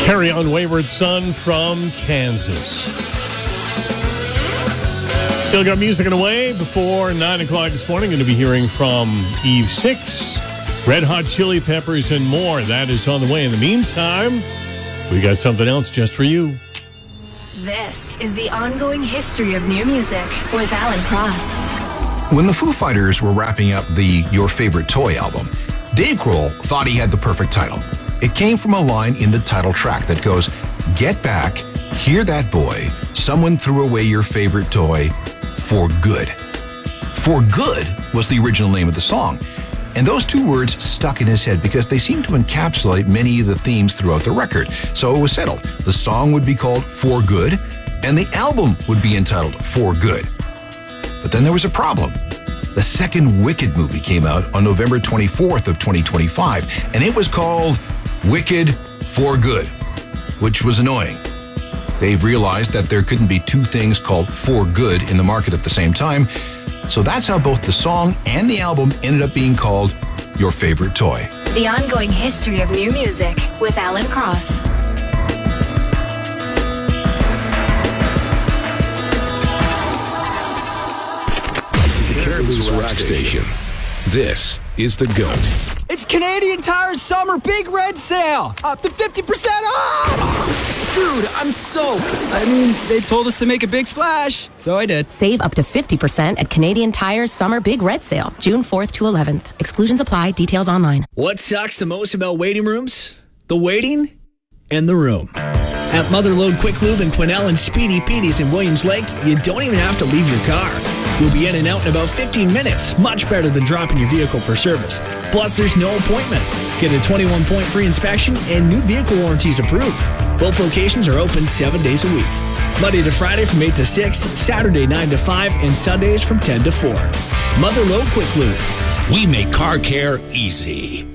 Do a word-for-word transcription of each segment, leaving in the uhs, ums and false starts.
Carry On Wayward Son from Kansas. Still got music in the way before nine o'clock this morning. Going to be hearing from Eve Six, Red Hot Chili Peppers, and more. That is on the way. In the meantime, we got something else just for you. This is the ongoing history of new music with Alan Cross. When the Foo Fighters were wrapping up the Your Favorite Toy album, Dave Grohl thought he had the perfect title. It came from a line in the title track that goes, "Get back, hear that boy, someone threw away your favorite toy, for good." For Good was the original name of the song. And those two words stuck in his head because they seemed to encapsulate many of the themes throughout the record. So it was settled. The song would be called For Good, and the album would be entitled For Good. But then there was a problem. The second Wicked movie came out on November twenty-fourth of twenty twenty-five, and it was called Wicked For Good, which was annoying. They've realized that there couldn't be two things called For Good in the market at the same time, so that's how both the song and the album ended up being called Your Favorite Toy. The ongoing history of new music with Alan Cross. Caribou's Rock Station. This is The Goat. It's Canadian Tire's Summer Big Red Sale! Up to fifty percent off! Dude, I'm soaked. I mean, they told us to make a big splash, so I did. Save up to fifty percent at Canadian Tire's Summer Big Red Sale, June fourth to eleventh. Exclusions apply. Details online. What sucks the most about waiting rooms? The waiting and the room. At Motherlode Quick Lube in Quesnel and Speedy Petey's in Williams Lake, you don't even have to leave your car. You'll be in and out in about fifteen minutes, much better than dropping your vehicle for service. Plus, there's no appointment. Get a twenty-one point free inspection and new vehicle warranties approved. Both locations are open seven days a week. Monday to Friday from eight to six, Saturday nine to five, and Sundays from ten to four. Motherlode Quick Lube. We make car care easy.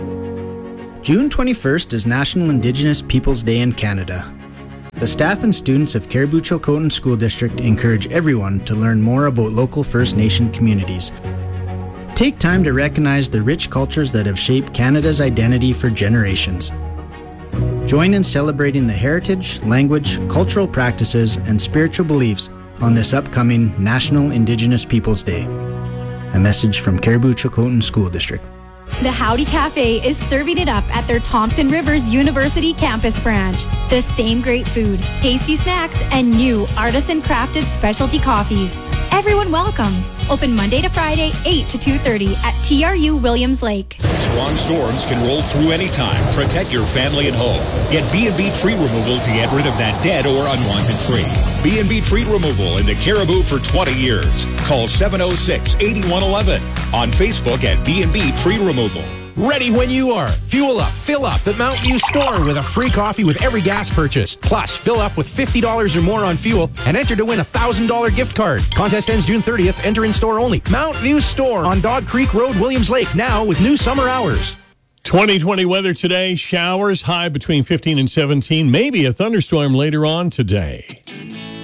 June twenty-first is National Indigenous Peoples Day in Canada. The staff and students of Caribou-Chilcotin School District encourage everyone to learn more about local First Nation communities. Take time to recognize the rich cultures that have shaped Canada's identity for generations. Join in celebrating the heritage, language, cultural practices, and spiritual beliefs on this upcoming National Indigenous Peoples Day. A message from Caribou-Chilcotin School District. The Howdy Cafe is serving it up at their Thompson Rivers University campus branch. The same great food, tasty snacks, and new artisan crafted specialty coffees. Everyone welcome. Open Monday to Friday, eight to two thirty at T R U Williams Lake. Strong storms can roll through anytime. Protect your family at home. Get B and B Tree Removal to get rid of that dead or unwanted tree. B and B Tree Removal in the Caribou for twenty years. Call seven oh six, eight one one one. On Facebook at B and B Tree Removal. Ready when you are. Fuel up, fill up at Mountain View Store with a free coffee with every gas purchase. Plus, fill up with fifty dollars or more on fuel and enter to win a one thousand dollars gift card. Contest ends June thirtieth. Enter in store only. Mountain View Store on Dog Creek Road, Williams Lake, now with new summer hours. twenty twenty weather today. Showers, high between fifteen and seventeen. Maybe a thunderstorm later on today.